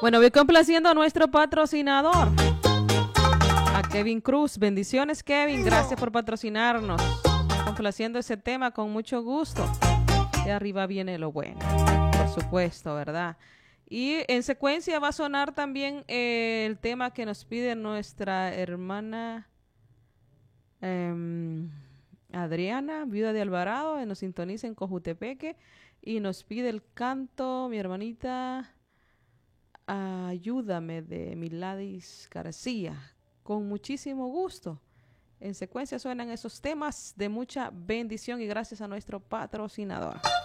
Bueno, voy complaciendo a nuestro patrocinador, a Kevin Cruz. Bendiciones, Kevin. Gracias por patrocinarnos. Complaciendo ese tema con mucho gusto. De arriba viene lo bueno, por supuesto, ¿verdad? Y en secuencia va a sonar también el tema que nos pide nuestra hermana Adriana, viuda de Alvarado, nos sintoniza en Cojutepeque y nos pide el canto, mi hermanita, Ayúdame, de Miladis García, con muchísimo gusto. En secuencia suenan esos temas de mucha bendición y gracias a nuestro patrocinador.